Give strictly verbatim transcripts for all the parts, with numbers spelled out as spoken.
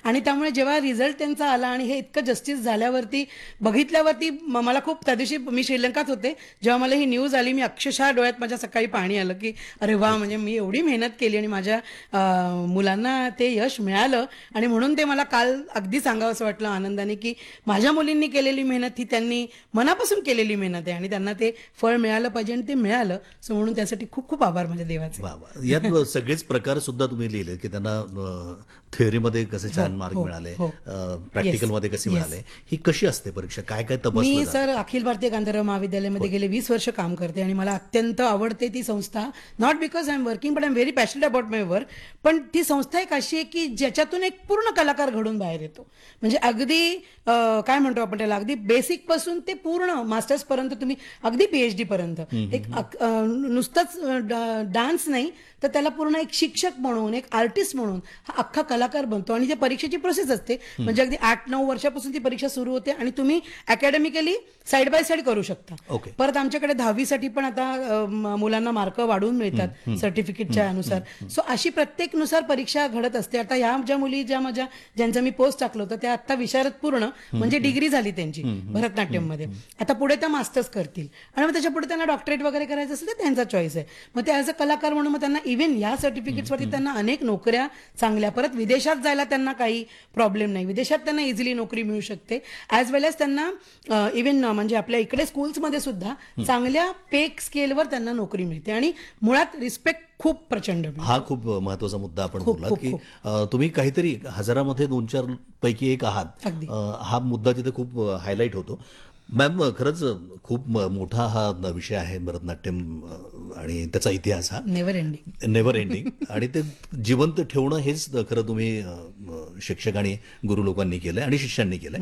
आणि त्यामुळे जेव्हा रिझल्ट त्यांचा आला आणि हे इतकं जस्टिस झाल्यावरती बघितल्यावरती म- मला खूप त्या दिवशी मी श्रीलंकात होते, जेव्हा मला ही न्यूज आली मी अक्षरशः डोळ्यात माझ्या सकाळी पाणी आलं की अरे वा, म्हणजे मी एवढी मेहनत केली आणि माझ्या अं, मुलांना ते यश मिळालं. आणि म्हणून ते मला काल अगदी सांगावं असं वाटलं आनंदाने की माझ्या मुलींनी केलेली मेहनत ही त्यांनी मनापासून केलेली मेहनत आहे आणि त्यांना ते फळ मिळालं पाहिजे आणि ते मिळालं. सो म्हणून त्यासाठी खूप खूप आभार माझ्या देवाचे. वा वा. यात सगळेच प्रकार सुद्धा तुम्ही लिहिले की त्यांना थिअरीमध्ये कसे छान मार्क हो, मिळाले, हो. प्रॅक्टिकलमध्ये कसे Yes, yes. मिळाले, ही कशी असते परीक्षा, काय काय तपासलं मी जातं? सर अखिल भारतीय गांधर्व महाविद्यालयामध्ये गेले वीस वर्ष काम करते आणि मला अत्यंत आवडते ती संस्था. Not because I am working but I am very passionate about my work. पण ती संस्था एक अशी आहे की ज्याच्यातून एक पूर्ण कलाकार घडून बाहेर येतो. म्हणजे अगदी अं, काय म्हणतो आपण त्याला, अगदी बेसिक पासून ते पूर्ण मास्टर्स पर्यंत तुम्ही अगदी पीएचडी पर्यंत एक अक- अं, नुसतंच डान्स नाही तर त्याला पूर्ण एक शिक्षक म्हणून एक आर्टिस्ट म्हणून हा अख्खा कलाकार बनतो. आणि ते परीक्षेची प्रोसेस असते. म्हणजे अगदी आठ नऊ वर्षापासून ती परीक्षा सुरू होते आणि तुम्ही अकॅडमिकली साईड बाय साईड करू शकता. ओके. परत आमच्याकडे दहावीसाठी पण आता अ, म- मुलांना मार्क वाढवून मिळतात सर्टिफिकेटच्या अनुसार. सो अशी प्रत्येक नुसार परीक्षा घडत असते. आता ह्या ज्या मुली ज्या माझ्या ज्यांचं मी पोस्ट टाकलं होतं त्या आता विशारद पूर्ण म्हणजे डिग्री झाली त्यांची भरतनाट्यममध्ये. आता पुढे त्या मास्टर्स करतील आणि मग त्याच्या पुढे त्यांना डॉक्टरेट वगैरे करायचं असेल तर त्यांचा चॉईस आहे. मग ते ॲज अ कलाकार म्हणून मग त्यांना इव्हन या सर्टिफिकेट्सवरती त्यांना अनेक नोकऱ्या चांगल्या, परत विदेशात जायला त्यांना काही प्रॉब्लेम नाही. विदेशात त्यांना इझिली नोकरी मिळू शकते. ॲज वेल एज त्यांना इव्हन म्हणजे आपल्या इकडे स्कूल्समध्ये सुद्धा चांगल्या पे स्केलवर त्यांना नोकरी मिळते आणि मुळात रिस्पेक्ट खूप प्रचंड मिळतो. हा खूप महत्वाचा मुद्दा आपण खूप, बोललात खूप, की खूप. अ, तुम्ही काहीतरी हजारामध्ये दोन चार पैकी एक आहात. अगदी. अ, हा मुद्दा तिथे खूप हायलाईट होतो. मॅम, खरंच खूप म- मोठा हा विषय आहे भरतनाट्यम, अ, आणि त्याचा इतिहास हा नेव्हर एंडिंग. Never ending. आणि ते जिवंत ठेवणं हेच खरं तुम्ही अ, अ, शिक्षक आणि गुरु लोकांनी केलंय आणि शिष्यांनी केलंय.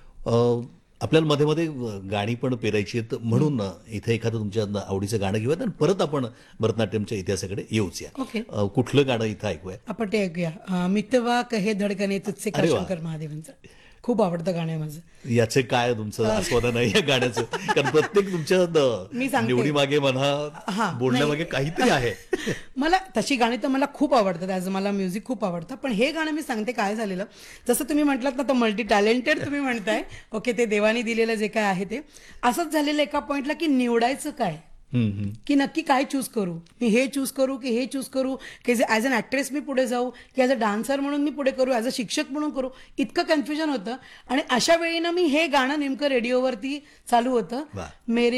अ, आपल्याला मध्ये मध्ये गाणी पण पेरायची आहेत म्हणून इथे एखादं तुमच्या आवडीचं गाणं घेऊयात आणि परत आपण भरतनाट्यमच्या इतिहासाकडे येऊच या. ओके. अ, कुठलं गाणं इथं ऐकूया? आपण ते ऐकूया अं, मितवा कहे धडकने तुझसे का अरे वा. शंकर महादेवांचं. खूप आवडतं गाणं आहे माझं. याचे काय तुमचं आस्वादन आहे या गाण्याचं? कारण प्रत्येक तुमच्या मी द- सांगते. निवडी मागे हा, म्हणा, बोलण्यामागे नाही. काहीतरी आहे. मला तशी गाणी तर मला खूप आवडतात. ॲज मला म्युझिक खूप आवडतं. पण हे गाणं मी सांगते काय झालेलं, जसं तुम्ही म्हटलात ना तर मल्टी टॅलेंटेड तुम्ही म्हणताय. ओके, ते देवानी दिलेलं जे काय आहे ते असंच झालेलं एका पॉइंटला की निवडायचं काय, हम्म, हम्म. की नक्की काय चूज करू. मी हे चूज करू की हे चूज करू, की ॲज अन ॲक्ट्रेस मी पुढे जाऊ की ॲज अ डान्सर म्हणून मी पुढे करू, ॲज अ शिक्षक म्हणून करू. इतकं कन्फ्युजन होतं. आणि अशा वेळी ना मी हे गाणं नेमकं रेडिओवरती चालू होतं, वा. मेरे